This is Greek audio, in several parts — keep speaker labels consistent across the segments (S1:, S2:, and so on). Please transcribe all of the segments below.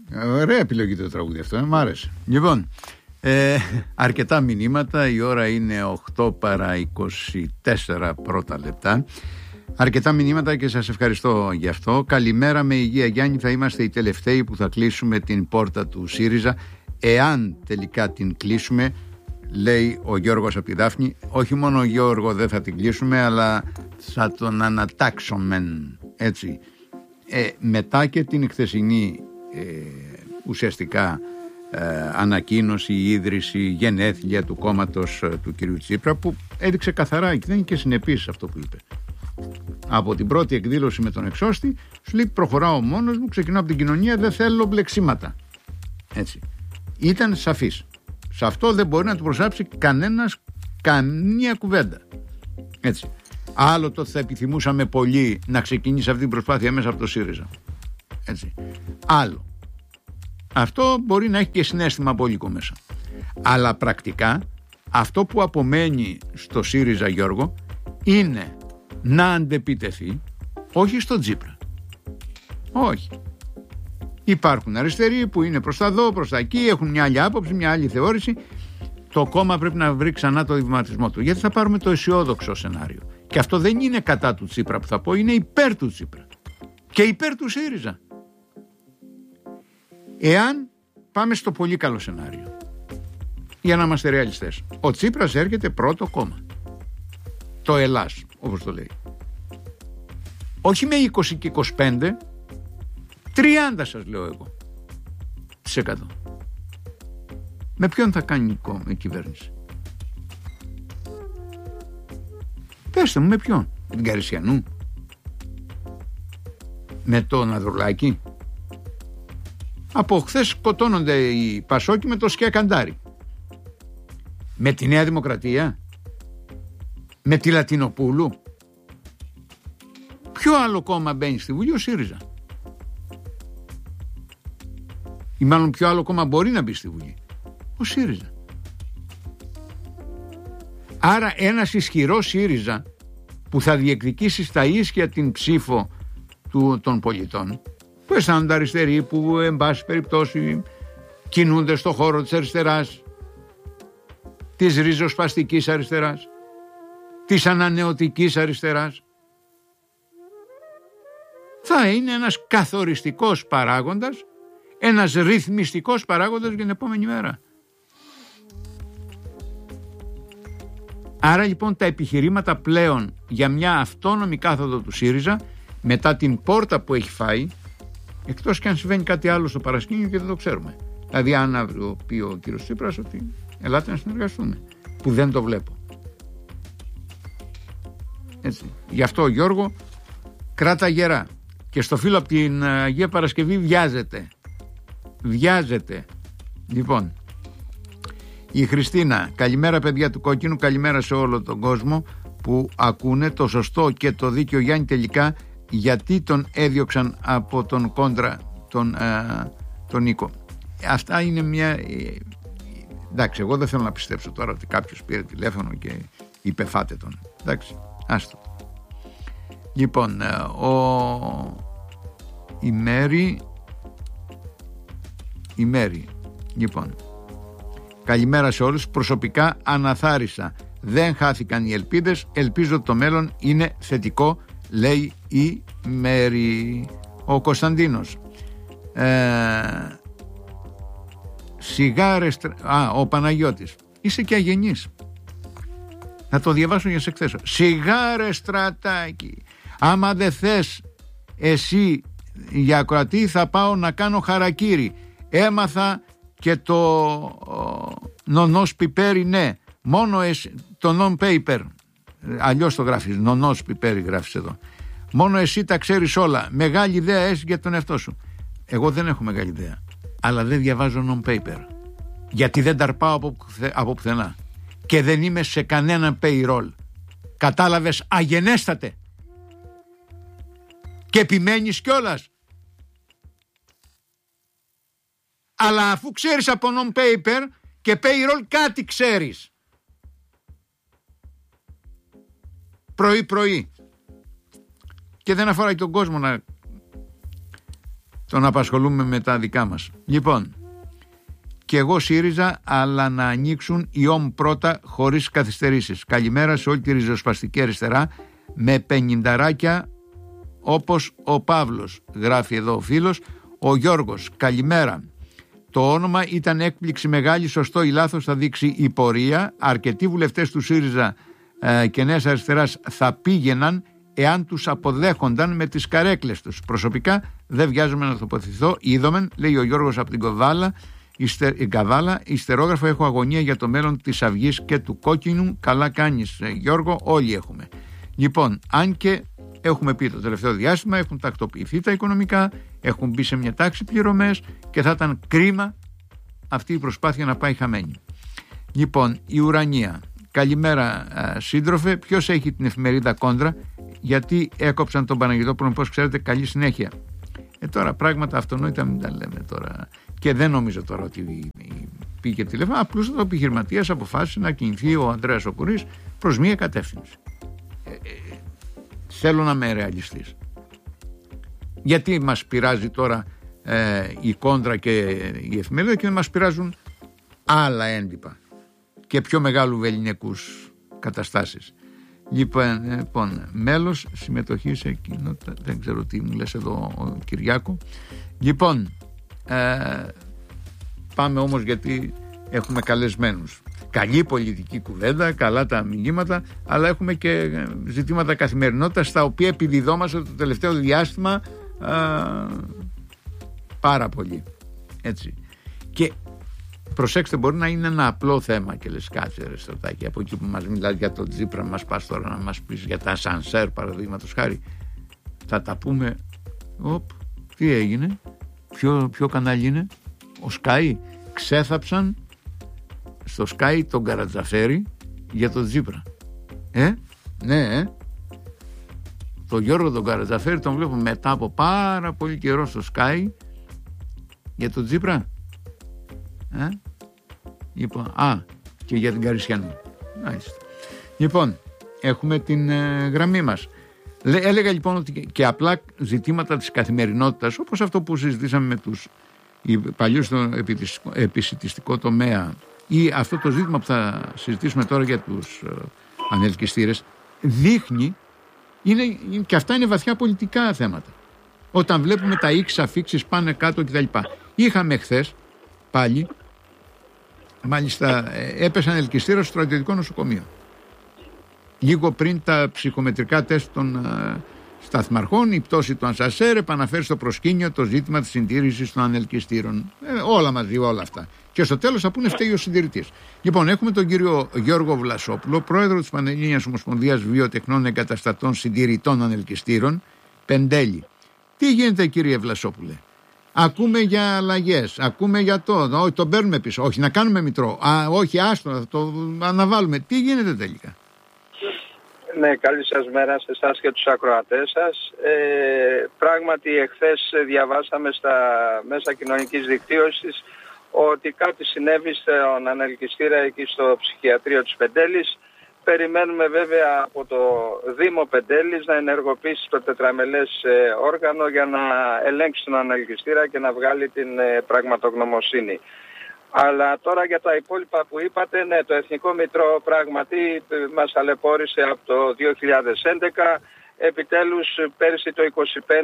S1: Ωραία επιλογή το τραγούδι αυτό, μ' άρεσε. Λοιπόν, αρκετά μηνύματα, η ώρα είναι 8 παρά 24 πρώτα λεπτά. Αρκετά μηνύματα και σας ευχαριστώ γι' αυτό. Καλημέρα, με υγεία Γιάννη, θα είμαστε οι τελευταίοι που θα κλείσουμε την πόρτα του ΣΥΡΙΖΑ, εάν τελικά την κλείσουμε, λέει ο Γιώργος από τη Δάφνη. Όχι μόνο Γιώργο δεν θα την κλείσουμε, αλλά θα τον ανατάξουμε, έτσι. Μετά και την χθεσινή ουσιαστικά ανακοίνωση, ίδρυση, γενέθλια του κόμματος του κυρίου Τσίπρα, που έδειξε καθαρά και δεν είναι και συνεπής αυτό που είπε. Από την πρώτη εκδήλωση με τον εξώστη σου λέει προχωράω μόνος μου, ξεκινάω από την κοινωνία, δεν θέλω μπλεξίματα. Έτσι. Ήταν σαφής. Σε αυτό δεν μπορεί να του προσάψει κανένας καμία κουβέντα. Έτσι. Άλλο το θα επιθυμούσαμε πολύ να ξεκινήσει αυτή την προσπάθεια μέσα από το ΣΥΡΙΖΑ. Έτσι. Άλλο. Αυτό μπορεί να έχει και συναίσθημα απόλυτο μέσα. Αλλά πρακτικά αυτό που απομένει στο ΣΥΡΙΖΑ, Γιώργο, είναι να αντεπιτεθεί όχι στο Τσίπρα. Όχι. Υπάρχουν αριστεροί που είναι προς τα εδώ, προς τα εκεί, έχουν μια άλλη άποψη, μια άλλη θεώρηση. Το κόμμα πρέπει να βρει ξανά το βηματισμό του. Γιατί θα πάρουμε το αισιόδοξο σενάριο. Και αυτό δεν είναι κατά του Τσίπρα που θα πω, είναι υπέρ του Τσίπρα. Και υπέρ του ΣΥΡΙΖΑ. Εάν πάμε στο πολύ καλό σενάριο, για να είμαστε ρεαλιστές, ο Τσίπρας έρχεται πρώτο κόμμα. Το Ελλάς, όπως το λέει. Όχι με 20 και 25, 30 σας λέω εγώ. Τις 100. Με ποιον θα κάνει η κυβέρνηση? Πέστε μου, με ποιον? Με την Καρυσιανού? Με τον Ανδρουλάκη? Από χθες σκοτώνονται οι Πασόκοι με το Σκιακαντάρι. Με τη Νέα Δημοκρατία? Με τη Λατινοπούλου? Ποιο άλλο κόμμα μπαίνει στη Βουλή? Ο ΣΥΡΙΖΑ. Ή μάλλον ποιο άλλο κόμμα μπορεί να μπει στη Βουλή? Ο ΣΥΡΙΖΑ. Άρα ένας ισχυρός ΣΥΡΙΖΑ που θα διεκδικήσει στα ίσια την ψήφο των πολιτών, που αισθάνονται αριστεροί, που εν πάση περιπτώσει κινούνται στο χώρο της αριστεράς, της ριζοσπαστικής αριστεράς, της ανανεωτικής αριστεράς, θα είναι ένας καθοριστικός παράγοντας, ένας ρυθμιστικός παράγοντας για την επόμενη μέρα. Άρα λοιπόν τα επιχειρήματα πλέον για μια αυτόνομη κάθοδο του ΣΥΡΙΖΑ, μετά την πόρτα που έχει φάει, εκτός και αν συμβαίνει κάτι άλλο στο παρασκήνιο και δεν το ξέρουμε. Δηλαδή αν αύριο πει ο κύριος Τσίπρας ότι ελάτε να συνεργαστούμε, που δεν το βλέπω. Έτσι. Γι' αυτό, Γιώργο, κράτα γερά. Και στο φίλο από την Αγία Παρασκευή βιάζεται. Λοιπόν, η Χριστίνα, καλημέρα παιδιά του Κόκκινου, καλημέρα σε όλο τον κόσμο που ακούνε. Το σωστό και το δίκαιο Γιάννη τελικά, γιατί τον έδιωξαν από τον κόντρα τον Νίκο? Αυτά είναι μια... εντάξει, εγώ δεν θέλω να πιστέψω τώρα ότι κάποιος πήρε τηλέφωνο και είπε φάτε τον. Εντάξει, άστο. Λοιπόν, η Μέρη, λοιπόν, καλημέρα σε όλους. Προσωπικά αναθάρισα, δεν χάθηκαν οι ελπίδες, ελπίζω ότι το μέλλον είναι θετικό, λέει η Μέρη. Ο Κωνσταντίνος, σιγάρες, ο Παναγιώτης, είσαι και αγενής, θα το διαβάσω για σε εκθέσω. Σιγάρε στρατάκι, άμα δεν θες εσύ για ακροατή, θα πάω να κάνω χαρακίρι. Έμαθα και το νονός πιπέρι, ναι, μόνο εσύ, το non-paper, αλλιώς το γράφεις, νονός πιπέρι γράφεις εδώ. Μόνο εσύ τα ξέρεις όλα. Μεγάλη ιδέα έχεις για τον εαυτό σου. Εγώ δεν έχω μεγάλη ιδέα, αλλά δεν διαβάζω non-paper, γιατί δεν ταρπάω από πουθενά και δεν είμαι σε κανέναν payroll. Κατάλαβες, αγενέστατε? Και επιμένεις κιόλας. Αλλά αφού ξέρεις από non-paper και payroll, κάτι ξέρεις. Πρωί-πρωί. Και δεν αφορά και τον κόσμο τον απασχολούμε με τα δικά μας. Λοιπόν, και εγώ ΣΥΡΙΖΑ, αλλά να ανοίξουν οι ΟΜ πρώτα χωρίς καθυστερήσεις. Καλημέρα σε όλη τη ριζοσπαστική αριστερά με 50 όπως ο Παύλος, γράφει εδώ ο φίλος. Ο Γιώργος, καλημέρα. Το όνομα ήταν έκπληξη μεγάλη, σωστό ή λάθος θα δείξει η πορεία. Αρκετοί βουλευτές του ΣΥΡΙΖΑ και Νέας Αριστεράς θα πήγαιναν εάν τους αποδέχονταν με τις καρέκλες τους. Προσωπικά δεν βιάζομαι να τοποθετηθώ. Είδομεν, λέει ο Γιώργος από την Καβάλα, ιστερόγραφο, έχω αγωνία για το μέλλον της Αυγής και του Κόκκινου. Καλά κάνεις, Γιώργο, όλοι έχουμε. Λοιπόν, αν και έχουμε πει το τελευταίο διάστημα, έχουν τακτοποιηθεί τα οικονομικά, έχουν μπει σε μια τάξη πληρωμές και θα ήταν κρίμα αυτή η προσπάθεια να πάει χαμένη. Λοιπόν, η Ουρανία. Καλημέρα, σύντροφε. Ποιος έχει την εφημερίδα Κόντρα? Γιατί έκοψαν τον Παναγιωτόπουλο, πώς ξέρετε? Καλή συνέχεια. Τώρα πράγματα αυτονόητα μην τα λέμε τώρα. Και δεν νομίζω τώρα ότι πήγε τηλέφωνο. Απλώς ο επιχειρηματίας αποφάσισε να κινηθεί ο Ανδρέας ο Κουρής προς μία κατεύθυνση. Θέλω να είμαι ρεαλιστής. Γιατί μας πειράζει τώρα η Κόντρα και η εφημερίδα και δεν μας πειράζουν άλλα έντυπα και πιο μεγάλου βεληνικούς καταστάσεις? Λοιπόν, μέλος συμμετοχή σε κοινότητα, δεν ξέρω τι μου λες εδώ ο Κυριάκο. Λοιπόν, πάμε όμως γιατί έχουμε καλεσμένους. Καλή πολιτική κουβέντα, καλά τα μηνύματα, αλλά έχουμε και ζητήματα καθημερινότητας στα οποία επιδιδόμαστε το τελευταίο διάστημα πάρα πολύ. Έτσι. Και προσέξτε, μπορεί να είναι ένα απλό θέμα και λες κάτσε ρε Στρατάκη, από εκεί που μας μιλάς για τον Τσίπρα μας πας τώρα να μας πεις για τα σανσέρ παραδείγματος χάρη. Θα τα πούμε. Τι έγινε? Ποιο κανάλι είναι? Ο Sky. Ξέθαψαν στο Sky τον Καρατζαφέρη για τον Τσίπρα. Ναι. Το Γιώργο τον Καρατζαφέρη τον βλέπω μετά από πάρα πολύ καιρό στο Sky για τον Τσίπρα. Λοιπόν, και για την Καρισιανού. Λοιπόν, έχουμε την γραμμή μας. Έλεγα λοιπόν ότι και απλά ζητήματα της καθημερινότητας, όπως αυτό που συζητήσαμε με τους παλιούς στον επισιτιστικό τομέα, ή αυτό το ζήτημα που θα συζητήσουμε τώρα για τους ανελκυστήρες, δείχνει, και αυτά είναι βαθιά πολιτικά θέματα. Όταν βλέπουμε τα αφήξεις πάνε κάτω κτλ. Είχαμε χθες πάλι, μάλιστα έπεσαν ελκυστήρα στο στρατιωτικό νοσοκομείο. Λίγο πριν τα ψυχομετρικά τεστ των σταθμαρχών, η πτώση του Ανσασέρ επαναφέρει στο προσκήνιο το ζήτημα της συντήρησης των ανελκυστήρων. Όλα μαζί, όλα αυτά. Και στο τέλος θα πούνε φταίει ο συντηρητής. Λοιπόν, έχουμε τον κύριο Γιώργο Βλασόπουλο, πρόεδρο της Πανελλήνιας Ομοσπονδίας Βιοτεχνών Εγκαταστατών Συντηρητών Ανελκυστήρων, Πεντέλη. Τι γίνεται, κύριε Βλασόπουλε? Ακούμε για αλλαγές, ακούμε για όχι, το παίρνουμε πίσω, όχι, να κάνουμε μητρό, όχι, άστο, θα το αναβάλουμε. Τι γίνεται τελικά?
S2: Ναι, καλή σας μέρα σε εσάς και τους ακροατές σας. Πράγματι, εχθές διαβάσαμε στα μέσα κοινωνικής δικτύωσης ότι κάτι συνέβη στον ανελκυστήρα εκεί στο ψυχιατρίο της Πεντέλης. Περιμένουμε βέβαια από το Δήμο Πεντέλης να ενεργοποιήσει το τετραμελές όργανο για να ελέγξει τον ανελκυστήρα και να βγάλει την πραγματογνωμοσύνη. Αλλά τώρα για τα υπόλοιπα που είπατε, ναι, το Εθνικό Μητρό πράγματι μας ταλαιπώρησε από το 2011. Επιτέλους πέρσι το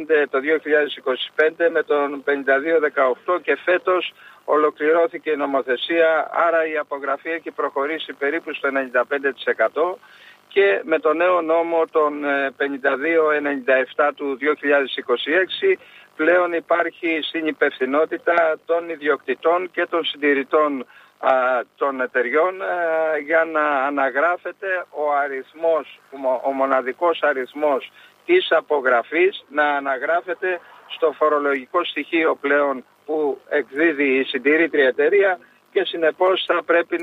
S2: 2025 με τον 5218 και φέτος ολοκληρώθηκε η νομοθεσία, άρα η απογραφή έχει προχωρήσει περίπου στο 95% και με το νέο νόμο των 5297 του 2026 πλέον υπάρχει συνυπευθυνότητα των ιδιοκτητών και των συντηρητών των εταιριών για να αναγράφεται ο μοναδικός αριθμός της απογραφής, να αναγράφεται στο φορολογικό στοιχείο πλέον που εκδίδει η συντηρήτρια εταιρεία και συνεπώς θα πρέπει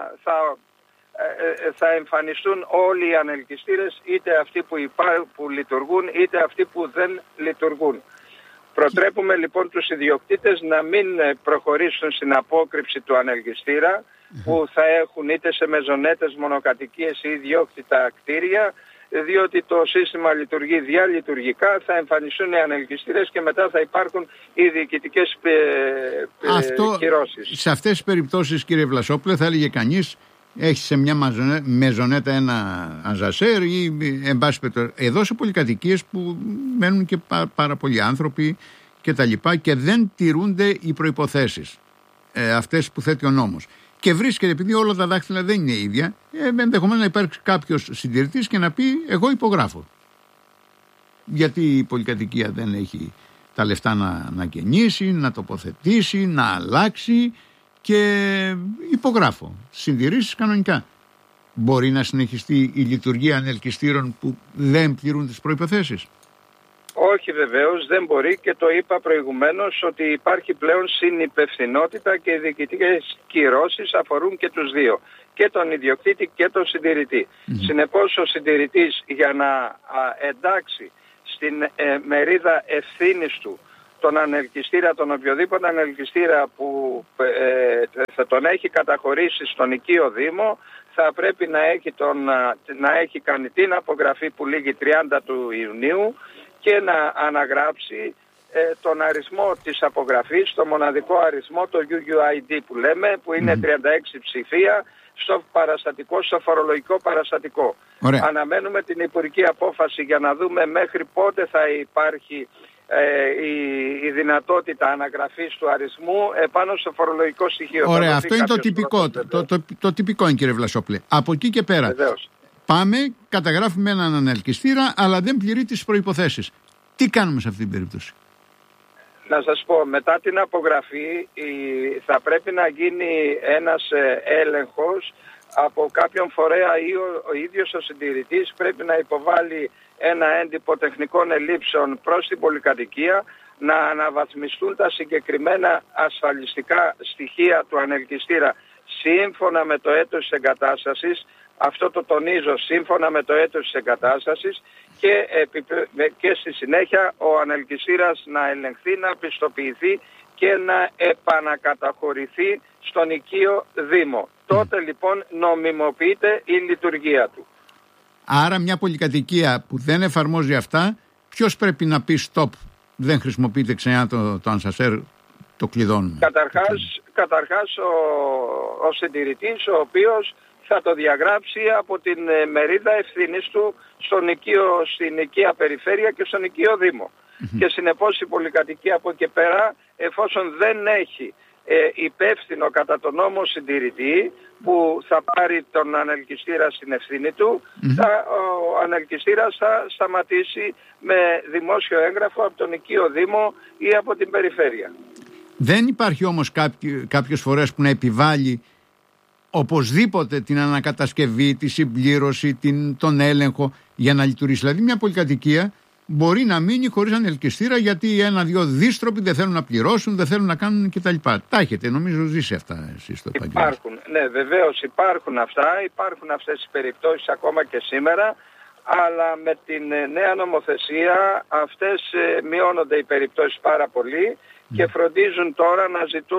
S2: θα εμφανιστούν όλοι οι ανελκυστήρες, είτε αυτοί που λειτουργούν είτε αυτοί που δεν λειτουργούν. Προτρέπουμε λοιπόν τους ιδιοκτήτες να μην προχωρήσουν στην απόκρυψη του ανελκυστήρα που θα έχουν είτε σε μεζονέτες μονοκατοικίες ή ιδιόκτητα κτίρια, διότι το σύστημα λειτουργεί διαλειτουργικά, θα εμφανιστούν οι ανελκυστήρες και μετά θα υπάρχουν οι διοικητικές κυρώσεις.
S1: Σε αυτές τις περιπτώσεις, κύριε Βλασόπουλε, θα έλεγε κανείς, έχει σε μια μεζονέτα ένα αζασέρ ή εν πάση περιπτώσει. Εδώ σε πολυκατοικίες που μένουν και πάρα πολλοί άνθρωποι και τα λοιπά και δεν τηρούνται οι προϋποθέσεις αυτές που θέτει ο νόμος. Και βρίσκεται, επειδή όλα τα δάχτυλα δεν είναι ίδια, ενδεχομένως να υπάρξει κάποιος συντηρητής και να πει εγώ υπογράφω. Γιατί η πολυκατοικία δεν έχει τα λεφτά να γεννήσει, να τοποθετήσει, να αλλάξει και υπογράφω. Συντηρήσεις κανονικά. Μπορεί να συνεχιστεί η λειτουργία ανελκυστήρων που δεν πληρούν τις προϋποθέσεις?
S2: Όχι, βεβαίως δεν μπορεί, και το είπα προηγουμένως ότι υπάρχει πλέον συνυπευθυνότητα και οι διοικητικές κυρώσεις αφορούν και τους δύο, και τον ιδιοκτήτη και τον συντηρητή. Συνεπώς ο συντηρητής, για να εντάξει στην μερίδα ευθύνης του τον ανελκυστήρα, τον οποιοδήποτε ανελκυστήρα που θα τον έχει καταχωρήσει στον οικείο Δήμο, θα πρέπει να έχει κάνει την απογραφή που λήγει 30 του Ιουνίου και να αναγράψει τον αριθμό της απογραφής, το μοναδικό αριθμό, το UUID που λέμε, που είναι 36 ψηφία, στο παραστατικό, στο φορολογικό παραστατικό.
S1: Ωραία.
S2: Αναμένουμε την υπουργική απόφαση για να δούμε μέχρι πότε θα υπάρχει η δυνατότητα αναγραφής του αριθμού επάνω στο φορολογικό στοιχείο.
S1: Ωραία, αυτό είναι το τυπικό. Το τυπικό είναι, κύριε Βλασόπουλε. Από εκεί και πέρα.
S2: Βεβαίως.
S1: Πάμε, καταγράφουμε έναν ανελκυστήρα, αλλά δεν πληρεί τις προϋποθέσεις. Τι κάνουμε σε αυτή την περίπτωση?
S2: Να σας πω, μετά την απογραφή θα πρέπει να γίνει ένας έλεγχος από κάποιον φορέα, ή ο ίδιος ο συντηρητής πρέπει να υποβάλει ένα έντυπο τεχνικών ελλείψεων προς την πολυκατοικία, να αναβαθμιστούν τα συγκεκριμένα ασφαλιστικά στοιχεία του ανελκυστήρα σύμφωνα με το έτος της εγκατάστασης. Αυτό το τονίζω, σύμφωνα με το έτος της εγκατάστασης, και στη συνέχεια ο ανελκυστήρας να ελεγχθεί, να πιστοποιηθεί και να επανακαταχωρηθεί στον οικείο Δήμο. Τότε λοιπόν νομιμοποιείται η λειτουργία του.
S1: Άρα μια πολυκατοικία που δεν εφαρμόζει αυτά, ποιος πρέπει να πει stop, δεν χρησιμοποιείται ξανά το ανσασέρ, το κλειδώνουμε?
S2: Καταρχάς ο συντηρητής, ο οποίος θα το διαγράψει από την μερίδα ευθύνης του στην οικία περιφέρεια και στον οικείο Δήμο. Και συνεπώς η πολυκατοικία από εκεί πέρα, εφόσον δεν έχει υπεύθυνο κατά τον νόμο συντηρητή που θα πάρει τον ανελκυστήρα στην ευθύνη του, ο ανελκυστήρας θα σταματήσει με δημόσιο έγγραφο από τον οικείο Δήμο ή από την περιφέρεια. Δεν
S1: υπάρχει όμως κάποιος φορέας που να επιβάλλει οπωσδήποτε την ανακατασκευή, τη συμπλήρωση, τον έλεγχο για να λειτουργήσει? Δηλαδή μια πολυκατοικία μπορεί να μείνει χωρίς ανελκυστήρα γιατί ένα-δυο δίστροποι δεν θέλουν να πληρώσουν, δεν θέλουν να κάνουν κτλ. Τα έχετε νομίζω ζήσει αυτά εσείς στο επαγγέλμα?
S2: Υπάρχουν, ναι, βεβαίως υπάρχουν αυτά, υπάρχουν αυτές οι περιπτώσεις ακόμα και σήμερα, αλλά με την νέα νομοθεσία αυτές μειώνονται οι περιπτώσεις πάρα πολύ και φροντίζουν τώρα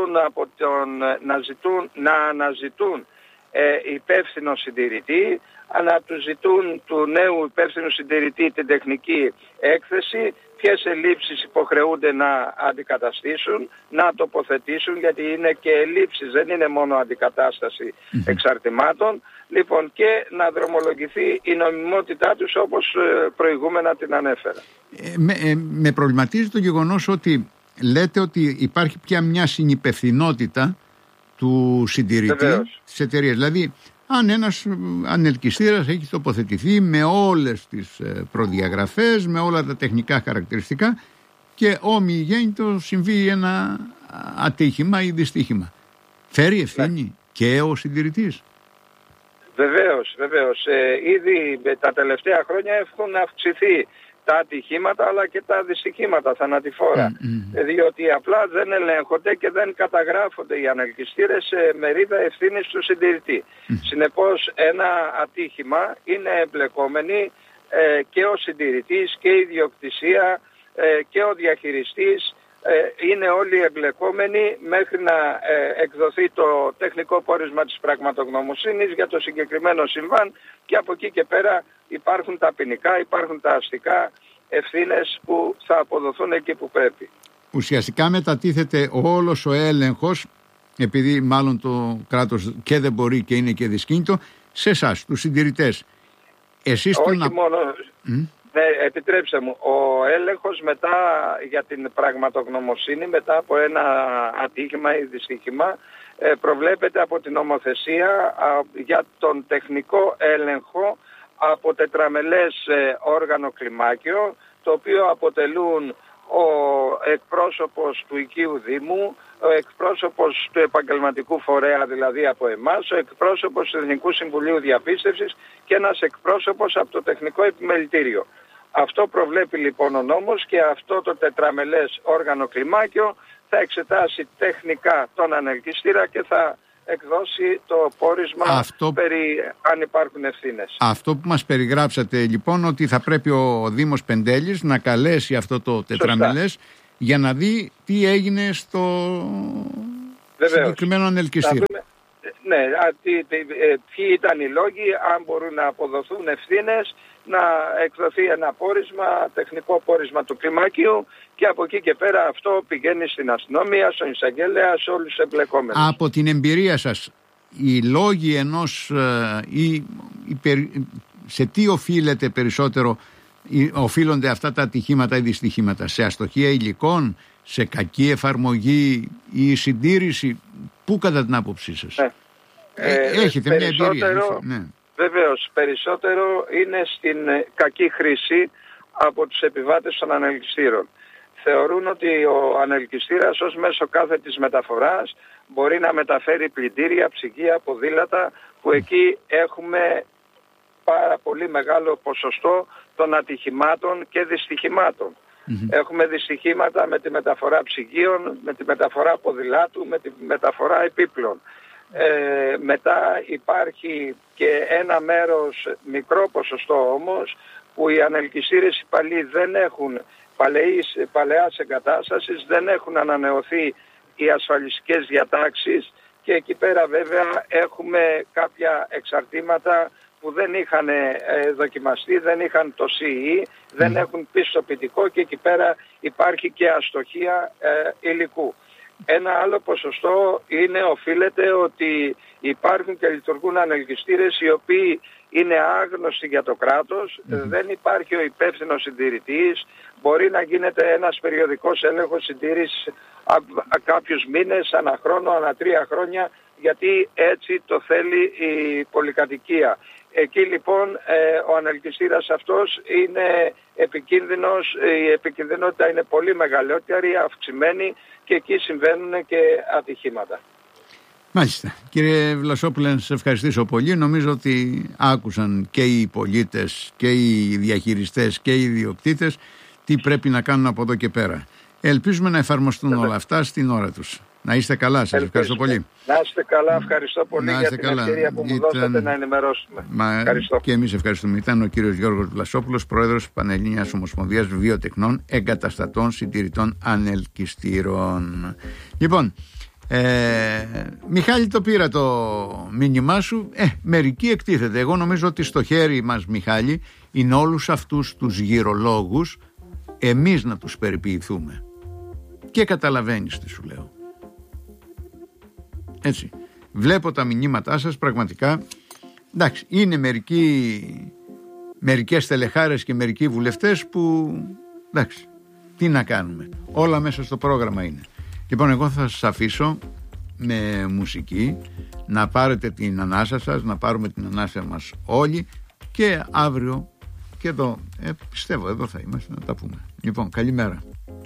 S2: να αναζητούν υπεύθυνο συντηρητή, να του ζητούν του νέου υπεύθυνου συντηρητή την τεχνική έκθεση, ποιες ελλείψεις υποχρεούνται να αντικαταστήσουν, να τοποθετήσουν, γιατί είναι και ελλείψεις, δεν είναι μόνο αντικατάσταση εξαρτημάτων, λοιπόν, και να δρομολογηθεί η νομιμότητά τους όπως προηγούμενα την ανέφερα.
S1: Με προβληματίζει το γεγονός ότι λέτε ότι υπάρχει πια μια συνυπευθυνότητα του συντηρητή της εταιρείας. Δηλαδή, αν ένας ανελκυστήρας έχει τοποθετηθεί με όλες τις προδιαγραφές, με όλα τα τεχνικά χαρακτηριστικά και ομοιογέννητο συμβεί ένα ατύχημα ή δυστύχημα, φέρει ευθύνη και ο συντηρητής?
S2: Βεβαίως. Ήδη τα τελευταία χρόνια έχουν αυξηθεί τα ατυχήματα αλλά και τα δυστυχήματα θανατηφόρα. Διότι απλά δεν ελέγχονται και δεν καταγράφονται οι ανελκυστήρες σε μερίδα ευθύνης του συντηρητή. Συνεπώς ένα ατύχημα είναι εμπλεκόμενοι και ο συντηρητής και η ιδιοκτησία και ο διαχειριστής είναι όλοι εμπλεκόμενοι μέχρι να εκδοθεί το τεχνικό πόρισμα της πραγματογνωμοσύνης για το συγκεκριμένο συμβάν, και από εκεί και πέρα υπάρχουν τα ποινικά, υπάρχουν τα αστικά ευθύνες που θα αποδοθούν εκεί που πρέπει.
S1: Ουσιαστικά μετατίθεται όλος ο έλεγχος, επειδή μάλλον το κράτος και δεν μπορεί και είναι και δυσκίνητο, σε εσάς, τους συντηρητές. Εσείς
S2: όχι μόνο... Ναι, επιτρέψτε μου, ο έλεγχος μετά για την πραγματογνωμοσύνη, μετά από ένα ατύχημα ή δυστύχημα, προβλέπεται από την νομοθεσία για τον τεχνικό έλεγχο από τετραμελές όργανο κλιμάκιο, το οποίο αποτελούν ο εκπρόσωπος του οικείου Δήμου, ο εκπρόσωπος του επαγγελματικού φορέα, δηλαδή από εμάς, ο εκπρόσωπος του Εθνικού Συμβουλίου Διαπίστευσης και ένας εκπρόσωπος από το Τεχνικό Επιμελητήριο. Αυτό προβλέπει λοιπόν ο νόμος, και αυτό το τετραμελές όργανο κλιμάκιο θα εξετάσει τεχνικά τον ανελκυστήρα και θα εκδώσει το πόρισμα περί αν υπάρχουν ευθύνες.
S1: Αυτό που μας περιγράψατε λοιπόν, ότι θα πρέπει ο Δήμος Πεντέλης να καλέσει αυτό το τετραμελές για να δει τι έγινε στο συγκεκριμένο ανελκυστήρα.
S2: Ναι, ποιοι ήταν οι λόγοι, αν μπορούν να αποδοθούν ευθύνες, να εκδοθεί ένα πόρισμα, τεχνικό πόρισμα του κλιμάκιου, και από εκεί και πέρα αυτό πηγαίνει στην αστυνομία, στον εισαγγελέα, σε όλους τους εμπλεκόμενους. Από
S1: την εμπειρία σας, οι λόγοι ενός σε τι οφείλονται αυτά τα ατυχήματα ή δυστυχήματα? Σε αστοχία υλικών, σε κακή εφαρμογή ή συντήρηση? Πού κατά την άποψή σας? Έχετε μια εμπειρία?
S2: Βεβαίως, περισσότερο είναι στην κακή χρήση από τους επιβάτες των ανελκυστήρων. Θεωρούν ότι ο ανελκυστήρας ως μέσο κάθετης μεταφοράς μπορεί να μεταφέρει πλυντήρια, ψυγεία, ποδήλατα, που εκεί έχουμε πάρα πολύ μεγάλο ποσοστό των ατυχημάτων και δυστυχημάτων. Έχουμε δυστυχήματα με τη μεταφορά ψυγείων, με τη μεταφορά ποδηλάτου, με τη μεταφορά επίπλων. Μετά υπάρχει και ένα μέρος, μικρό ποσοστό όμως, που οι ανελκυστήρες υπαλλοί δεν έχουν παλαιάς εγκατάστασης, δεν έχουν ανανεωθεί οι ασφαλιστικές διατάξεις, και εκεί πέρα βέβαια έχουμε κάποια εξαρτήματα που δεν είχαν δοκιμαστεί, δεν είχαν το CE, δεν έχουν πιστοποιητικό, και εκεί πέρα υπάρχει και αστοχία υλικού. Ένα άλλο ποσοστό οφείλεται ότι υπάρχουν και λειτουργούν ανελκυστήρες οι οποίοι είναι άγνωστοι για το κράτος, δεν υπάρχει ο υπεύθυνος συντηρητής, μπορεί να γίνεται ένας περιοδικός έλεγχος συντήρησης κάποιους μήνες, ανά χρόνο, ανά 3 χρόνια, γιατί έτσι το θέλει η πολυκατοικία. Εκεί λοιπόν ο ανελκυστήρας αυτός είναι επικίνδυνος, η επικινδυνότητα είναι πολύ μεγαλύτερη, αυξημένη, και εκεί συμβαίνουν και ατυχήματα.
S1: Μάλιστα. Κύριε Βλασόπουλε, να σας ευχαριστήσω πολύ. Νομίζω ότι άκουσαν και οι πολίτες και οι διαχειριστές και οι ιδιοκτήτες τι πρέπει να κάνουν από εδώ και πέρα. Ελπίζουμε να εφαρμοστούν όλα αυτά στην ώρα τους. Να είστε καλά, σας ευχαριστώ πολύ.
S2: Να είστε καλά, ευχαριστώ πολύ για την ευκαιρία που μου δώσατε να ενημερώσουμε. Ευχαριστώ.
S1: Και εμείς ευχαριστούμε. Ήταν ο κύριος Γιώργος Βλασόπουλος, πρόεδρος Πανελλήνιας Ομοσπονδίας Βιοτεχνών Εγκαταστατών Συντηρητών Ανελκυστήρων. Λοιπόν, Μιχάλη, το πήρα το μήνυμά σου. Μερικοί εκτίθεται. Εγώ νομίζω ότι στο χέρι μας, Μιχάλη, είναι όλους αυτούς τους γυρολόγους εμείς να τους περιποιηθούμε. Και καταλαβαίνεις τι σου λέω. Έτσι. Βλέπω τα μηνύματά σας, πραγματικά. Εντάξει, είναι μερικές τελεχάρες και μερικοί βουλευτές που, εντάξει, τι να κάνουμε. Όλα μέσα στο πρόγραμμα είναι. Λοιπόν, εγώ θα σας αφήσω με μουσική, να πάρετε την ανάσα σας, να πάρουμε την ανάσα μας όλοι, και αύριο και εδώ, πιστεύω εδώ θα είμαστε να τα πούμε. Λοιπόν, καλημέρα.